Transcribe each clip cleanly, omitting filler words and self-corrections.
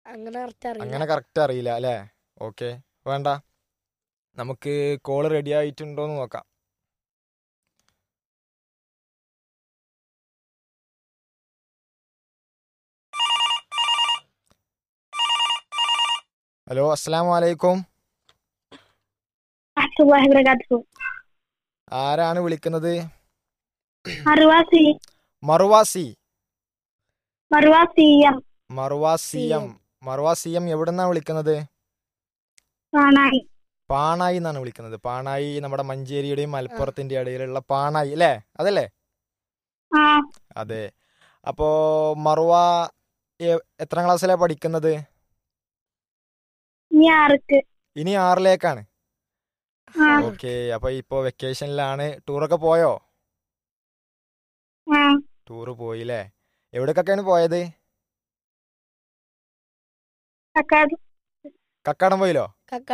അങ്ങനെ കറക്റ്റ് അറിയില്ല അല്ലേ? ഓക്കെ, വേണ്ട, നമുക്ക് കോള് റെഡി ആയിട്ടുണ്ടോന്ന് നോക്കാം. ഹലോ, അസ്സലാമു അലൈക്കും. warahmatullahi wabarakatuh. ആരാണ് വിളിക്കുന്നത്? Marwasi, മറുവാസി. Marwasiyam, മറുവാസിയം. മറുവാസിയം എവിടെന്നാ വിളിക്കുന്നത്? Ranai. പാണായി എന്നാണ് വിളിക്കുന്നത്. പാണായി നമ്മുടെ മഞ്ചേരിയുടെയും മലപ്പുറത്തിന്റെ ഇടയിലുള്ള പാണായി അല്ലേ? അതല്ലേ? അതെ. അപ്പോ മറുവ എത്രാം ക്ലാസ്സിലാണ് പഠിക്കുന്നത്? Nyark. ഇനി 6ലേക്കാണ്. ഓക്കെ, അപ്പൊ ഇപ്പോ വെക്കേഷനിലാണ്. ടൂറൊക്കെ പോയോ? ടൂറ് പോയില്ലേ? എവിടേക്കൊക്കെയാണ് പോയത്? കക്കാടം പോയിലോ?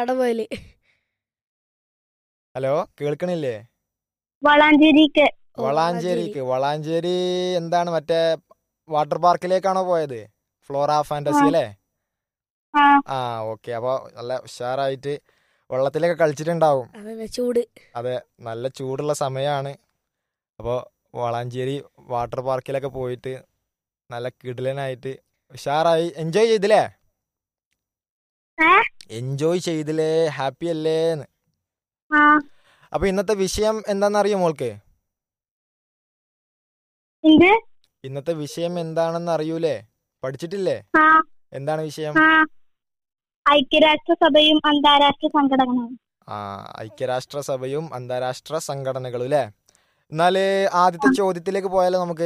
ഹലോ, കേൾക്കണില്ലേ? വളാഞ്ചേരിക്ക്. വളാഞ്ചേരി എന്താണ്, മറ്റേ വാട്ടർ പാർക്കിലേക്കാണോ പോയത്? ഫ്ലോറ ഫാന്റസി അല്ലേ? ആ, ഓക്കെ. അപ്പൊ നല്ല ഉഷാറായിട്ട് വെള്ളത്തിലൊക്കെ കളിച്ചിട്ടുണ്ടാവും. അതെ, നല്ല ചൂടുള്ള സമയമാണ്. അപ്പോൾ വളാഞ്ചേരി വാട്ടർ പാർക്കിലൊക്കെ പോയിട്ട് നല്ല കിടിലനായിട്ട് ഉഷാറായി എൻജോയ് ചെയ്തില്ലേ? ഹാപ്പി അല്ലേന്ന്? അപ്പൊ ഇന്നത്തെ വിഷയം എന്താണെന്നറിയോ മോൾക്ക്? ഇന്നത്തെ വിഷയം എന്താണെന്ന് അറിയൂലേ? പഠിച്ചിട്ടില്ലേ? എന്താണ് വിഷയം? ഐക്യരാഷ്ട്രസഭയും അന്താരാഷ്ട്ര സംഘടനകളും. ഐക്യരാഷ്ട്രസഭയും അന്താരാഷ്ട്ര സംഘടനകളും അല്ലേ? എന്നാല് ആദ്യത്തെ ചോദ്യത്തിലേക്ക് പോയാലോ നമുക്ക്?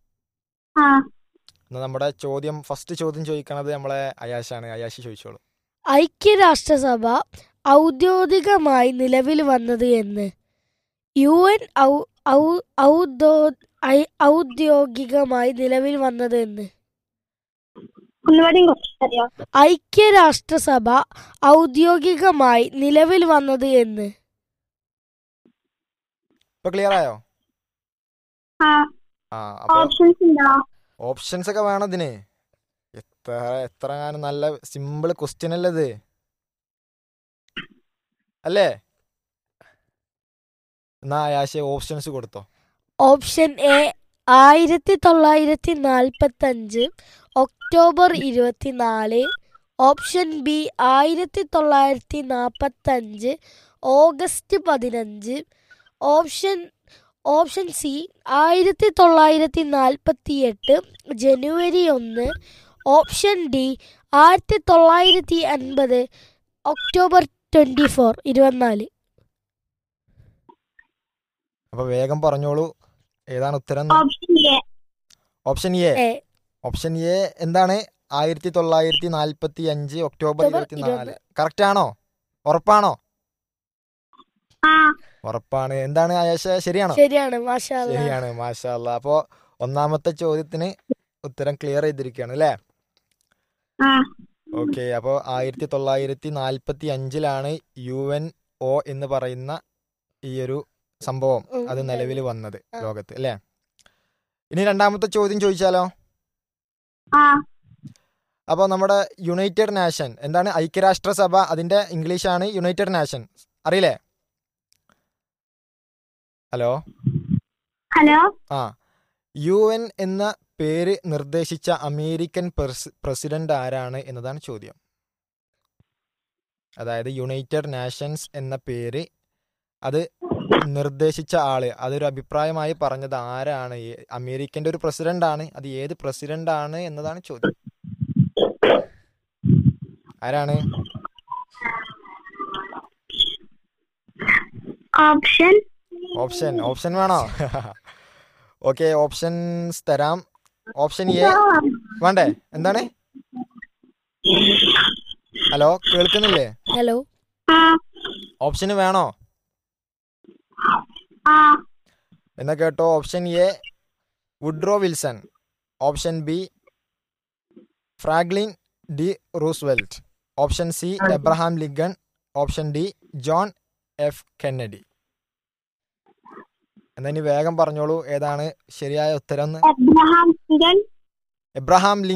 നമ്മുടെ ഫസ്റ്റ് ചോദ്യം ചോദിക്കണത് നമ്മളെ അയാഷാണ്. അയാഷി ചോദിച്ചോളൂ. ഐക്യരാഷ്ട്രസഭ ഔദ്യോഗികമായി നിലവിൽ വന്നത് എന്ന്? UN ഔദ്യോഗികമായി നിലവിൽ വന്നത് എന്ന്? ഐക്യരാഷ്ട്രസഭ ഔദ്യോഗികമായി നിലവിൽ വന്നത് എന്ന്? ഇപ്പൊ ക്ലിയർ ആയോ? ഓപ്ഷൻസ് ഒക്കെ വേണം ഇതിന്. എത്ര നല്ല സിമ്പിൾ ക്വസ്റ്റ്യൻ അല്ലേ ഇത്? അല്ലേ? എന്നാ ആയാശ ഓപ്ഷൻസ് കൊടുത്തോ. Option A 1945 October 24. Option B 1945 August 15. Option C 1948 January 1. Option D 1950 October 24. അപ്പൊ വേഗം പറഞ്ഞോളൂ, ഏതാണ് ഉത്തരം? Option A. ഓപ്ഷൻ എ എന്താണ്? 1945 ഒക്ടോബർ 24. കറക്റ്റ് ആണോ? ഉറപ്പാണോ? ഉറപ്പാണ്. എന്താണ് ആയേഷ, ശരിയാണോ? ശരിയാണ്, മാഷാ അല്ലാ. അപ്പോ ഒന്നാമത്തെ ചോദ്യത്തിന് ഉത്തരം ക്ലിയർ ചെയ്തിരിക്കുകയാണ് അല്ലേ? ഓക്കെ. അപ്പോൾ 1945 UNO എന്ന് പറയുന്ന ഈ ഒരു സംഭവം അത് നിലവിൽ വന്നത് ലോകത്ത് അല്ലേ? ഇനി രണ്ടാമത്തെ ചോദ്യം ചോദിച്ചാലോ? അപ്പോൾ നമ്മുടെ യുണൈറ്റഡ് നേഷൻ എന്താണ്? ഐക്യരാഷ്ട്രസഭ, അതിന്റെ ഇംഗ്ലീഷാണ് യുണൈറ്റഡ് നേഷൻ. അറിയില്ലേ? ഹലോ. UN എന്ന പേര് നിർദ്ദേശിച്ച അമേരിക്കൻ പ്രസിഡന്റ് ആരാണ് എന്നതാണ് ചോദ്യം. അതായത് യുണൈറ്റഡ് നേഷൻസ് എന്ന പേര് അത് നിർദ്ദേശിച്ച ആള്, അതൊരു അഭിപ്രായമായി പറഞ്ഞത് ആരാണ്? അമേരിക്കന്റെ ഒരു പ്രസിഡന്റ് ആണ്. അത് ഏത് പ്രസിഡന്റ് ആണ് എന്നതാണ് ചോദ്യം. ആരാണ്? ഓപ്ഷൻ വേണോ? ഓക്കെ, ഓപ്ഷൻസ് തരാം. ഓപ്ഷൻ എ വേണ്ടേ? എന്താണ്? ഹലോ, കേൾക്കുന്നില്ലേ? ഹലോ, ഓപ്ഷന് വേണോ? എന്നാ കേട്ടോ. Option A Woodrow Wilson. Option B Franklin D Roosevelt. Option C Abraham Lincoln. Option D John F Kennedy. എന്നാ ഇനി വേഗം പറഞ്ഞോളൂ, ഏതാണ് ശരിയായ ഉത്തരം? Abraham Lincoln.